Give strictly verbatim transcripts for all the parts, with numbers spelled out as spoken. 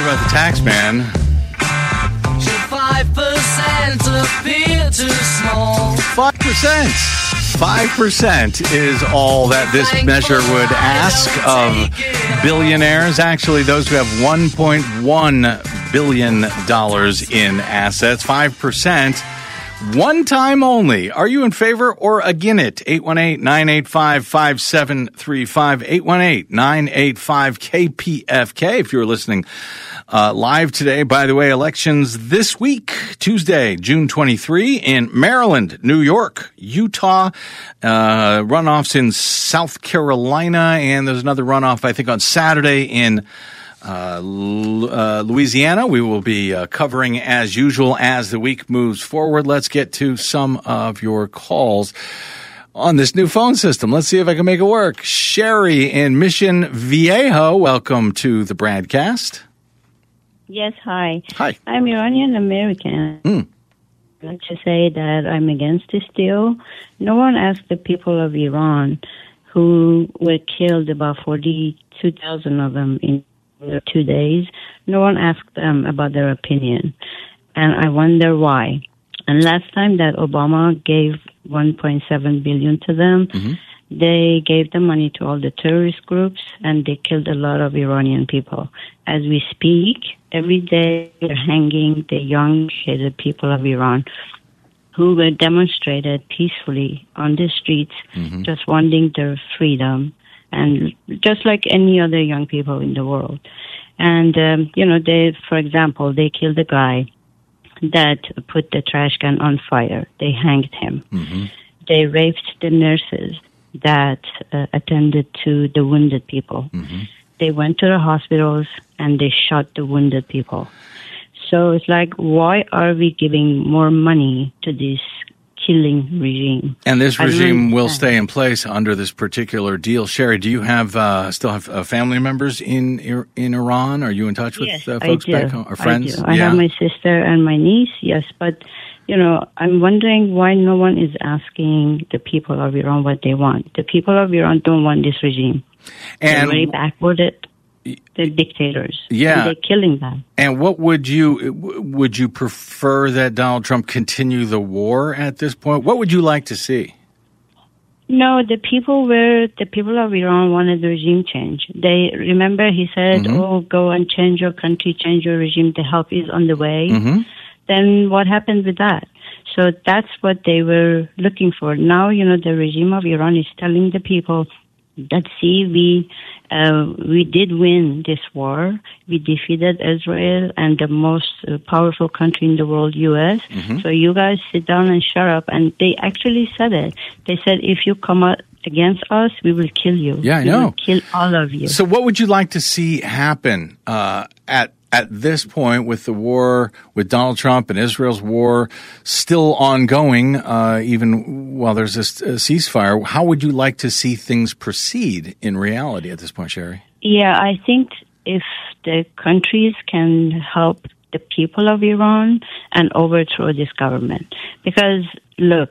about the tax man. Five percent appear too small. Five percent. Five percent is all that this measure would ask of billionaires. Actually, those who have one point one billion dollars in assets. Five percent. One time only. Are you in favor or against it? eight one eight, nine eight five, five seven three five. eight one eight, nine eight five, K P F K. If you're listening uh, live today, by the way, elections this week, Tuesday, June twenty-third, in Maryland, New York, Utah, uh, runoffs in South Carolina, and there's another runoff, I think, on Saturday in Uh, uh, Louisiana. We will be uh, covering as usual as the week moves forward. Let's get to some of your calls on this new phone system. Let's see if I can make it work. Sherry in Mission Viejo, welcome to the broadcast. Yes, hi. Hi. I'm Iranian American. Mm. I'd like to say that I'm against this deal. No one asked the people of Iran, who were killed, about forty-two thousand of them in two days. No one asked them about their opinion. And I wonder why. And last time that Obama gave one point seven billion dollars to them, mm-hmm. they gave the money to all the terrorist groups, and they killed a lot of Iranian people. As we speak, every day they're hanging the young, educated people of Iran who were demonstrated peacefully on the streets, mm-hmm. just wanting their freedom, and just like any other young people in the world. And, um, you know, they, for example, they killed a guy that put the trash can on fire. They hanged him. Mm-hmm. They raped the nurses that uh, attended to the wounded people. Mm-hmm. They went to the hospitals and they shot the wounded people. So it's like, why are we giving more money to this killing regime? And this regime will stay in place under this particular deal. Sherry, do you have uh, still have uh, family members in in Iran? Are you in touch with yes, uh, folks I do. back home or friends? I do. I yeah. have my sister and my niece, yes, but you know, I'm wondering why no one is asking the people of Iran what they want. The people of Iran don't want this regime. And they're very backwarded. The dictators. Yeah. And they're killing them. And what would you, would you prefer that Donald Trump continue the war at this point? What would you like to see? No, the people were, the people of Iran wanted the regime change. They, remember he said, mm-hmm. oh, go and change your country, change your regime, the help is on the way. Mm-hmm. Then what happened with that? So that's what they were looking for. Now, you know, the regime of Iran is telling the people that, see, we uh, we did win this war. We defeated Israel and the most uh, powerful country in the world, U S Mm-hmm. So you guys sit down and shut up. And they actually said it. They said, if you come out against us, we will kill you. Yeah, I we know. will kill all of you. So what would you like to see happen uh, at At this point, with the war, with Donald Trump and Israel's war still ongoing, uh, even while there's this uh, ceasefire, how would you like to see things proceed in reality at this point, Sherry? Yeah, I think if the countries can help the people of Iran and overthrow this government. Because, look,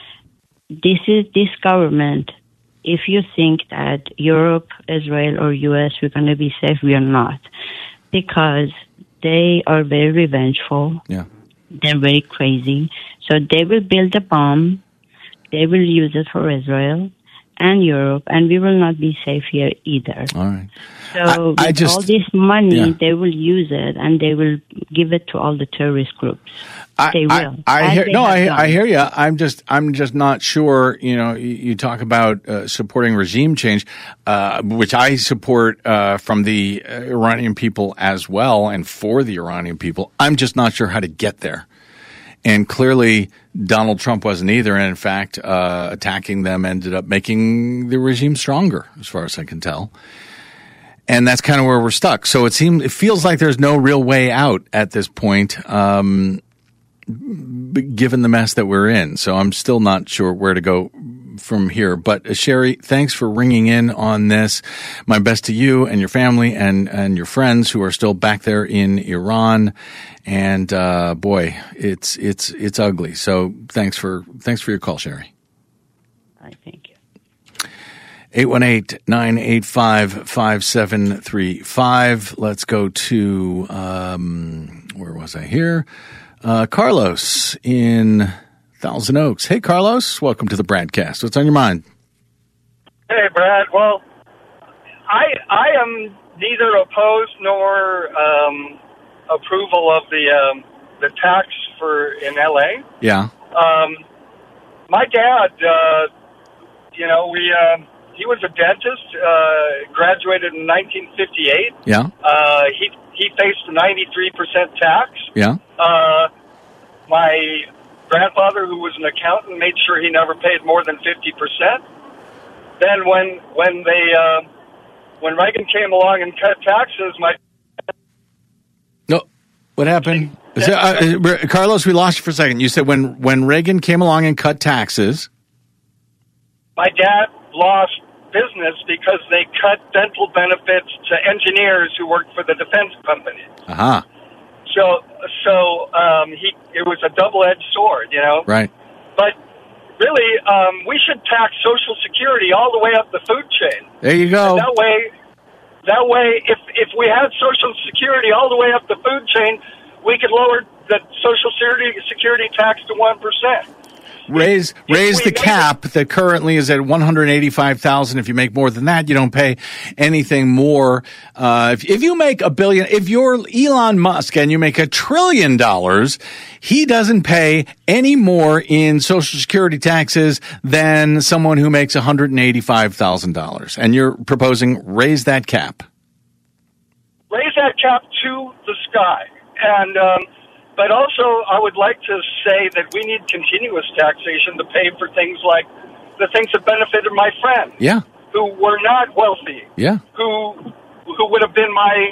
this is this government, if you think that Europe, Israel, or U S, we're going to be safe, we are not. Because they are very revengeful. Yeah. They're very crazy. So they will build a bomb. They will use it for Israel and Europe, and we will not be safe here either. All right. So I, I with just, all this money, yeah. they will use it, and they will give it to all the terrorist groups. I, they will. I, I hear, no, I, done. I hear you. I'm just, I'm just not sure. You know, you, you talk about uh, supporting regime change, uh, which I support uh, from the Iranian people as well, and for the Iranian people. I'm just not sure how to get there. And clearly, Donald Trump wasn't either. And in fact, uh, attacking them ended up making the regime stronger, as far as I can tell. And that's kind of where we're stuck. So it seems, it feels like there's no real way out at this point, um, given the mess that we're in. So I'm still not sure where to go from here. But uh, Sherry, thanks for ringing in on this. My best to you and your family and, and your friends who are still back there in Iran. And, uh, boy, it's, it's, it's ugly. So thanks for, thanks for your call, Sherry. I thank you. eight one eight, nine eight five, five seven three five. Let's go to, um, where was I here? Uh, Carlos in Thousand Oaks. Hey, Carlos. Welcome to the Bradcast. What's on your mind? Hey, Brad. Well, I I am neither opposed nor um, approval of the um, the tax for in L A. Yeah. Um, my dad, uh, you know, we uh, he was a dentist. Uh, graduated in nineteen fifty-eight. Yeah. Uh, he he faced ninety-three percent tax. Yeah. Uh, my grandfather, who was an accountant, made sure he never paid more than fifty percent. Then when when they uh, when Reagan came along and cut taxes, my no, what happened? Is that, uh, Carlos, we lost you for a second. You said when when Reagan came along and cut taxes, my dad lost business because they cut dental benefits to engineers who worked for the defense companies. Uh-huh. So so um, he it was a double-edged sword, you know. Right. But really, um, we should tax Social Security all the way up the food chain. There you go. And that way, that way, if if we had Social Security all the way up the food chain, we could lower the Social Security Security tax to one percent. Raise If raise we the make cap that currently is at one hundred eighty-five thousand. If you make more than that, you don't pay anything more. Uh, if, if you make a billion, if you're Elon Musk and you make a trillion dollars, he doesn't pay any more in Social Security taxes than someone who makes one hundred eighty-five thousand dollars. And you're proposing raise that cap. Raise that cap to the sky. And um, but also, I would like to say that we need continuous taxation to pay for things like the things that benefited my friends, Yeah. who were not wealthy, Yeah. who who would have been my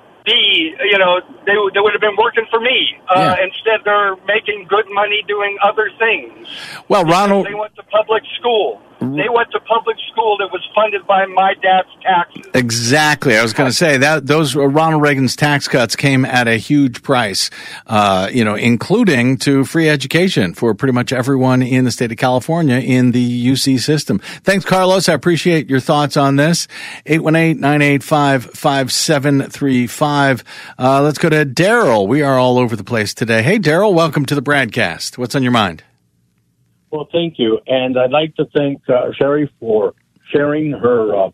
B, you know, they, they would have been working for me. Uh, Yeah. Instead, they're making good money doing other things. Well, Ronald. They went to public school. They went to public school that was funded by my dad's taxes. Exactly. I was going to say that those Ronald Reagan's tax cuts came at a huge price, uh, you know, including to free education for pretty much everyone in the state of California in the U C system. Thanks, Carlos. I appreciate your thoughts on this. eight one eight, nine eight five, five seven three five. Uh, let's go to Daryl. We are all over the place today. Hey, Daryl, welcome to the Bradcast. What's on your mind? Well, thank you. And I'd like to thank uh, Sherry for sharing her uh,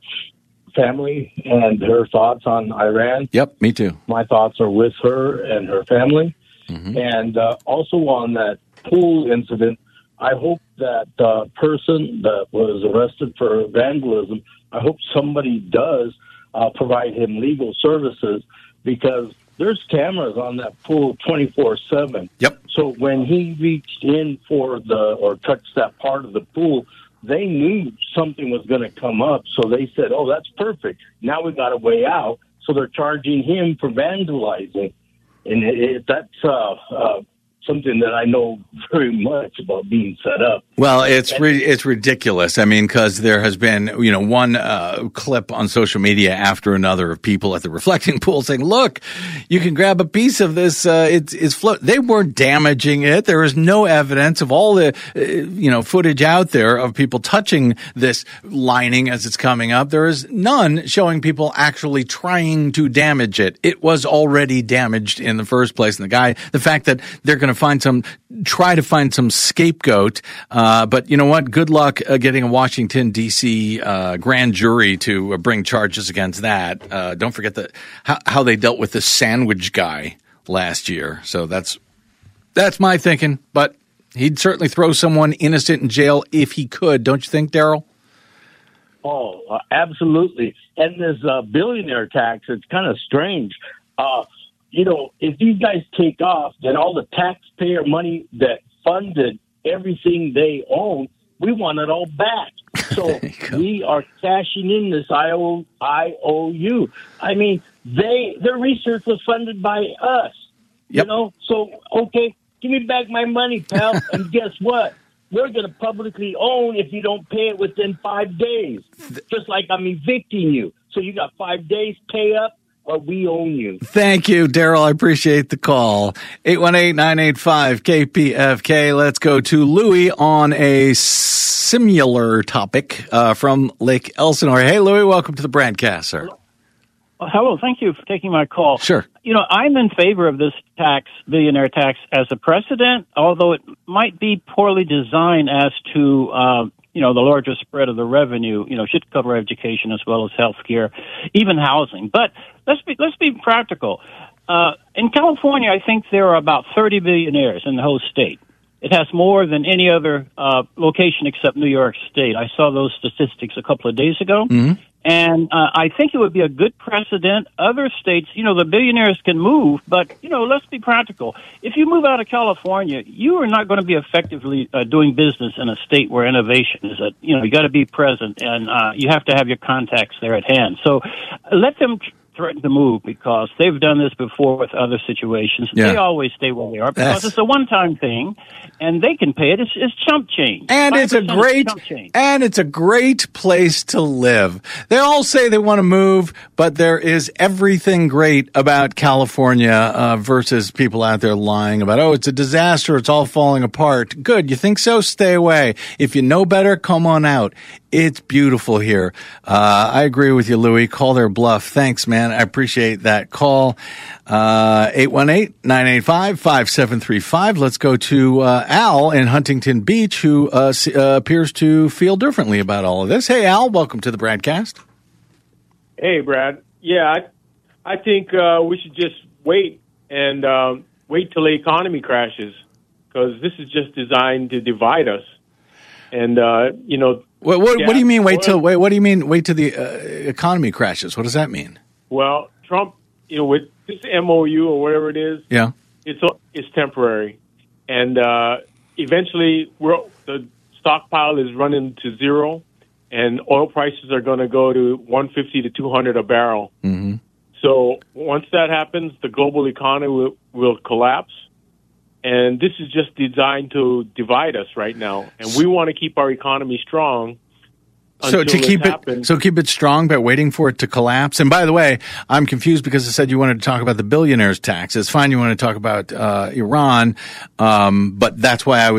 family and her thoughts on Iran. Yep, me too. My thoughts are with her and her family. Mm-hmm. And uh, also on that pool incident, I hope that uh, person that was arrested for vandalism, I hope somebody does uh, provide him legal services, because there's cameras on that pool twenty-four seven. Yep. So when he reached in for the, or touched that part of the pool, they knew something was going to come up. So they said, oh, that's perfect. Now we got a way out. So they're charging him for vandalizing. And it, it, that's uh, uh, something that I know very much about being set up. Well, it's re- it's ridiculous. I mean, because there has been, you know, one uh, clip on social media after another of people at the reflecting pool saying, "Look, you can grab a piece of this. Uh, it's it's float." They weren't damaging it. There is no evidence of all the, uh, you know, footage out there of people touching this lining as it's coming up. There is none showing people actually trying to damage it. It was already damaged in the first place. And the guy, the fact that they're going to find some, try to find some scapegoat. Uh, but you know what? Good luck uh, getting a Washington, D C uh, grand jury to uh, bring charges against that. Uh, don't forget the, how, how they dealt with the sandwich guy last year. So that's that's my thinking. But he'd certainly throw someone innocent in jail if he could. Don't you think, Daryl? Oh, uh, absolutely. And this uh, billionaire tax, it's kind of strange. Uh, you know, if these guys take off, then all the taxpayer money that funded everything they own, we want it all back. So we are cashing in this I O U. I mean, they their research was funded by us. Yep. You know, so, okay, give me back my money, pal. And guess what? We're going to publicly own if you don't pay it within five days. Just like I'm evicting you. So you got five days, pay up, but we own you. Thank you, Daryl. I appreciate the call. eight one eight, nine eight five, K P F K. Let's go to Louis on a similar topic uh, from Lake Elsinore. Hey, Louis, welcome to the broadcast, sir. Hello, thank you for taking my call. Sure. You know, I'm in favor of this tax, billionaire tax, as a precedent, although it might be poorly designed as to, uh, you know, the larger spread of the revenue. You know, should cover education as well as health care, even housing. But let's be let's be practical. Uh, in California, I think there are about thirty billionaires in the whole state. It has more than any other uh, location except New York State. I saw those statistics a couple of days ago. Mm-hmm. And uh, I think it would be a good precedent. Other states, you know, the billionaires can move, but, you know, let's be practical. If you move out of California, you are not going to be effectively uh, doing business in a state where innovation is, a, you know, you got to be present, and uh, you have to have your contacts there at hand. So uh, let them threaten to move, because they've done this before with other situations. Yeah. They always stay where they are because That's... it's a one-time thing, and they can pay it. It's, it's chump change. And it's a great, and it's a great place to live. They all say they want to move, but there is everything great about California uh, versus people out there lying about, oh, it's a disaster, it's all falling apart. Good, you think so? Stay away. If you know better, come on out. It's beautiful here. Uh, I agree with you, Louis. Call their bluff. Thanks, man. I appreciate that call. Uh, eight one eight, nine eight five, five seven three five. Let's go to uh, Al in Huntington Beach, who uh, uh, appears to feel differently about all of this. Hey, Al, welcome to the broadcast. Hey, Brad. Yeah, I, I think uh, we should just wait and um, wait till the economy crashes, because this is just designed to divide us. And, uh, you know... What, what, yeah, what do you mean wait till wait? What do you mean wait till the uh, economy crashes? What does that mean? Well, Trump, you know, with this M O U or whatever it is, yeah, it's it's temporary, and uh, eventually we're, the stockpile is running to zero, and oil prices are going to go to one fifty to two hundred a barrel. Mm-hmm. So once that happens, the global economy will, will collapse. And this is just designed to divide us right now. And we want to keep our economy strong. So to keep it, so keep it strong by waiting for it to collapse. And by the way, I'm confused because it said you wanted to talk about the billionaires tax. It's fine. You want to talk about uh, Iran. Um, but that's why I was